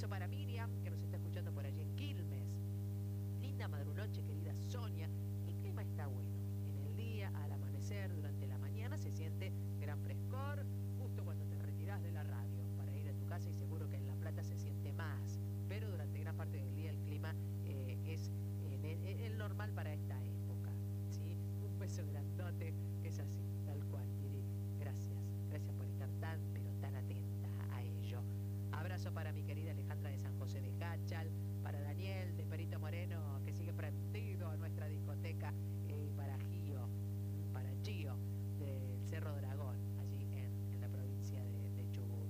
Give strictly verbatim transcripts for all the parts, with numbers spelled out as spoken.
Abrazo para Miriam, que nos está escuchando por allí en Quilmes. Linda madrunoche, querida Sonia. El clima está bueno. En el día, al amanecer, durante la mañana, se siente gran frescor, justo cuando te retirás de la radio para ir a tu casa, y seguro que en La Plata se siente más. Pero durante gran parte del día el clima eh, es eh, el normal para esta época, ¿sí? Un beso grandote, es así, tal cual, Miri. Gracias, gracias por estar tan, pero tan atenta a ello. Abrazo para mi querida Alejandra de San José de Cachal, para Daniel de Perito Moreno, que sigue prendido a nuestra discoteca, eh, para Gio, para Gio del Cerro Dragón, allí en, en la provincia de, de Chubut.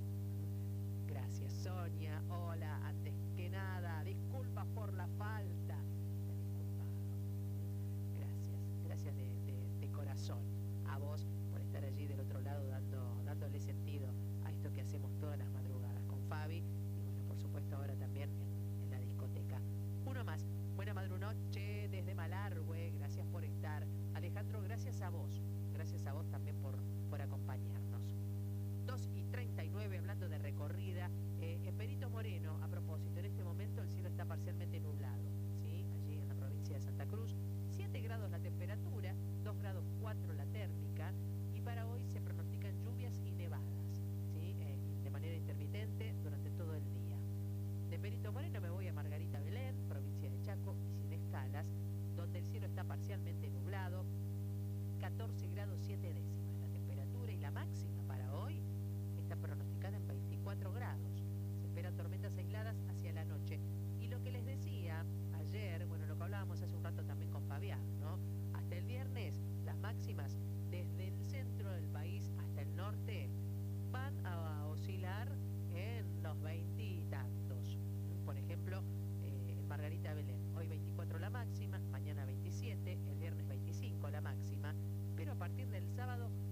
Gracias, Sonia. Hola, antes que nada, disculpas por la falta. Te he disculpado. Gracias, gracias de, de, de corazón a vos por estar allí del otro lado dando, dándole sentido a esto que hacemos todas las madrugadas con Fabi, y bueno, por supuesto ahora también en, en la discoteca. Uno más, buena madrunoche desde Malargüe, gracias por estar. Alejandro, gracias a vos, gracias a vos también por, por acompañarnos. dos y treinta y nueve, hablando de recorrida, eh, en Perito Moreno, a propósito, en este momento el cielo está parcialmente nublado, ¿sí? Allí en la provincia de Santa Cruz, siete grados la temperatura, dos grados cuatro la térmica, y para hoy se pronostican lluvias y nevadas, ¿sí? Eh, de manera intermitente durante todo el día. De Perito Moreno me voy a Margarita Belén, provincia de Chaco, y sin escalas, donde el cielo está parcialmente nublado, catorce grados siete décimas la temperatura, y la máxima para hoy está pronosticada en veinticuatro grados. Se esperan tormentas aisladas hacia la noche. Y lo que les decía ayer, bueno, lo que hablábamos hace un rato también con Fabián, ¿no? Hasta el viernes, las máximas desde el centro del país hasta el norte van a oscilar en los veintitantos. Por ejemplo, eh, en Margarita Belén, hoy veinticuatro la máxima, mañana veintisiete, el viernes veinticinco la máxima, pero a partir del sábado